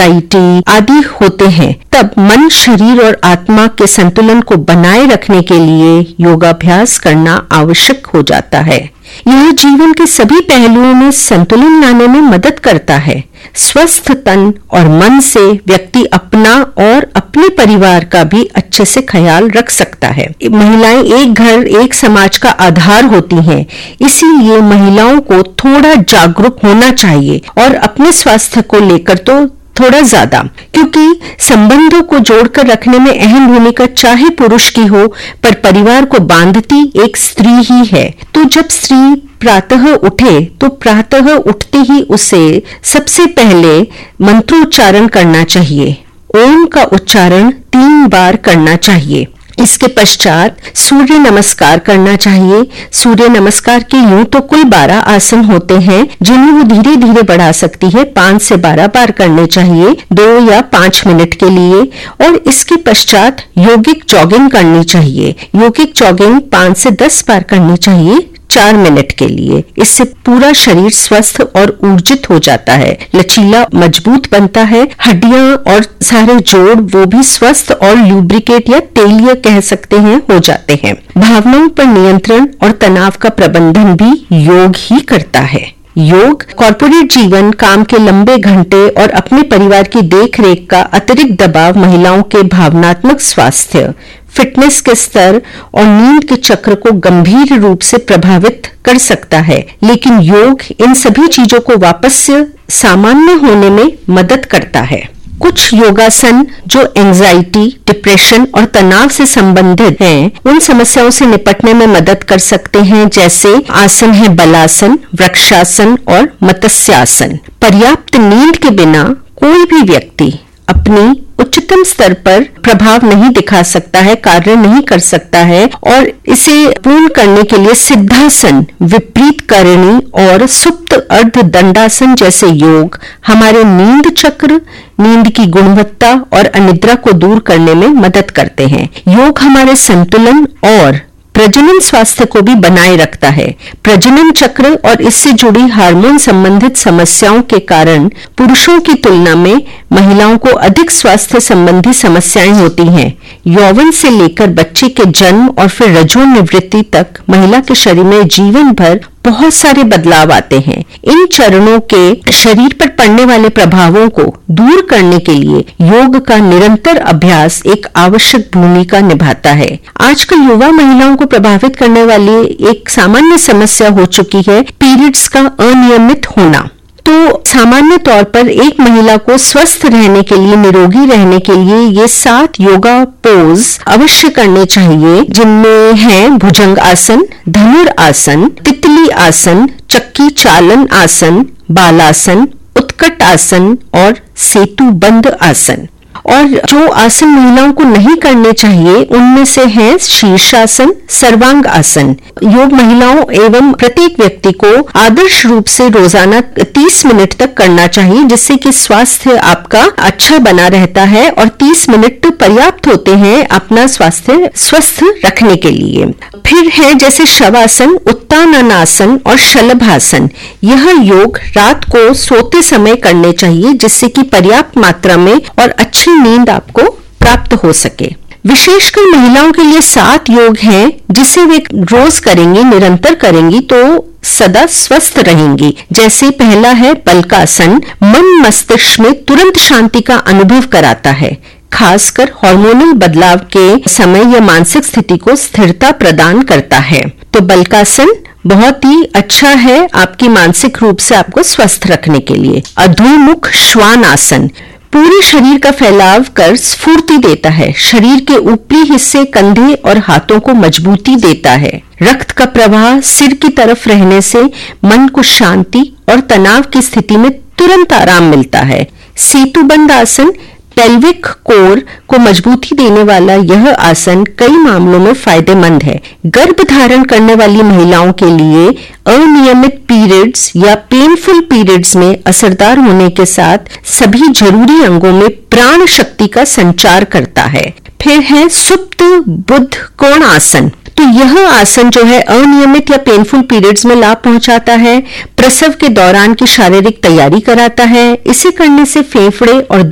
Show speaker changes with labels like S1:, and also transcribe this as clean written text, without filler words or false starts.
S1: Anxiety आदि होते हैं, तब मन, शरीर और आत्मा के संतुलन को बनाए रखने के लिए योगाभ्यास करना आवश्यक हो जाता है। यह जीवन के सभी पहलुओं में संतुलन लाने में मदद करता है। स्वस्थ तन और मन से व्यक्ति अपना और अपने परिवार का भी अच्छे से ख्याल रख सकता है। महिलाएं एक घर एक समाज का आधार होती हैं, इसीलिए महिलाओं को थोड़ा जागरूक होना चाहिए और अपने स्वास्थ्य को लेकर तो थोड़ा ज्यादा, क्योंकि संबंधों को जोड़कर रखने में अहम भूमिका चाहे पुरुष की हो, पर परिवार को बांधती एक स्त्री ही है। तो जब स्त्री प्रातः उठे तो प्रातः उठते ही उसे सबसे पहले मंत्रोच्चारण करना चाहिए। ओम का उच्चारण 3 बार करना चाहिए। इसके पश्चात सूर्य नमस्कार करना चाहिए। सूर्य नमस्कार के यूं तो कुल 12 आसन होते हैं, जिन्हें वो धीरे धीरे बढ़ा सकती है। 5 से 12 बार करने चाहिए, 2 या 5 मिनट के लिए। और इसके पश्चात यौगिक जॉगिंग करनी चाहिए। यौगिक जॉगिंग 5 से 10 बार करनी चाहिए 4 मिनट के लिए। इससे पूरा शरीर स्वस्थ और ऊर्जित हो जाता है, लचीला मजबूत बनता है। हड्डियां और सारे जोड़ वो भी स्वस्थ और ल्यूब्रिकेट या तेलीय कह सकते हैं हो जाते हैं। भावनाओं पर नियंत्रण और तनाव का प्रबंधन भी योग ही करता है। योग कॉर्पोरेट जीवन, काम के लंबे घंटे और अपने परिवार की देखरेख का अतिरिक्त दबाव महिलाओं के भावनात्मक स्वास्थ्य, फिटनेस के स्तर और नींद के चक्र को गंभीर रूप से प्रभावित कर सकता है। लेकिन योग इन सभी चीजों को वापस से सामान्य होने में मदद करता है। कुछ योगासन जो एंजाइटी, डिप्रेशन और तनाव से संबंधित हैं, उन समस्याओं से निपटने में मदद कर सकते हैं। जैसे आसन है बलासन, वृक्षासन और मत्स्यासन। पर्याप्त नींद के बिना कोई भी व्यक्ति अपनी उच्चतम स्तर पर प्रभाव नहीं दिखा सकता है, कार्य नहीं कर सकता है। और इसे पूर्ण करने के लिए सिद्धासन, विपरीत करणी और सुप्त अर्ध दंडासन जैसे योग हमारे नींद चक्र, नींद की गुणवत्ता और अनिद्रा को दूर करने में मदद करते हैं। योग हमारे संतुलन और प्रजनन स्वास्थ्य को भी बनाए रखता है। प्रजनन चक्र और इससे जुड़ी हार्मोन संबंधित समस्याओं के कारण पुरुषों की तुलना में महिलाओं को अधिक स्वास्थ्य संबंधी समस्याएं होती हैं। यौवन से लेकर बच्चे के जन्म और फिर रजो निवृत्ति तक महिला के शरीर में जीवन भर बहुत सारे बदलाव आते हैं। इन चरणों के शरीर पर पड़ने वाले प्रभावों को दूर करने के लिए योग का निरंतर अभ्यास एक आवश्यक भूमिका निभाता है। आजकल युवा महिलाओं को प्रभावित करने वाली एक सामान्य समस्या हो चुकी है पीरियड्स का अनियमित होना। तो सामान्य तौर पर एक महिला को स्वस्थ रहने के लिए, निरोगी रहने के लिए ये 7 योगा पोज अवश्य करने चाहिए, जिनमें हैं भुजंग आसन, धनुर आसन, तितली आसन, चक्की चालन आसन, बालासन, उत्कट आसन और सेतुबंध आसन। और जो आसन महिलाओं को नहीं करने चाहिए उनमें से है शीर्षासन, सर्वांग आसन। योग महिलाओं एवं प्रत्येक व्यक्ति को आदर्श रूप से रोजाना 30 मिनट तक करना चाहिए, जिससे कि स्वास्थ्य आपका अच्छा बना रहता है और 30 मिनट पर्याप्त होते हैं अपना स्वास्थ्य स्वस्थ रखने के लिए। फिर है जैसे शवासन, उत्तानासन और शलभासन। यह योग रात को सोते समय करने चाहिए, जिससे कि पर्याप्त मात्रा में और अच्छी नींद आपको प्राप्त हो सके। विशेषकर महिलाओं के लिए 7 योग हैं, जिसे वे रोज करेंगी, निरंतर करेंगी तो सदा स्वस्थ रहेंगी। जैसे पहला है बलकासन, मन मस्तिष्क में तुरंत शांति का अनुभव कराता है। खासकर हार्मोनल बदलाव के समय यह मानसिक स्थिति को स्थिरता प्रदान करता है। तो बलकासन बहुत ही अच्छा है आपकी मानसिक रूप से आपको स्वस्थ रखने के लिए। अधोमुख श्वान आसन पूरे शरीर का फैलाव कर स्फूर्ति देता है। शरीर के ऊपरी हिस्से, कंधे और हाथों को मजबूती देता है। रक्त का प्रवाह सिर की तरफ रहने से मन को शांति और तनाव की स्थिति में तुरंत आराम मिलता है। सेतुबंध आसन पेल्विक कोर को मजबूती देने वाला यह आसन कई मामलों में फायदेमंद है। गर्भ धारण करने वाली महिलाओं के लिए अनियमित पीरियड्स या पेनफुल पीरियड्स में असरदार होने के साथ सभी जरूरी अंगों में प्राण शक्ति का संचार करता है। फिर है सुप्त बुद्ध कोण आसन। तो यह आसन जो है अनियमित या पेनफुल पीरियड्स में लाभ पहुंचाता है, प्रसव के दौरान की शारीरिक तैयारी कराता है। इसे करने से फेफड़े और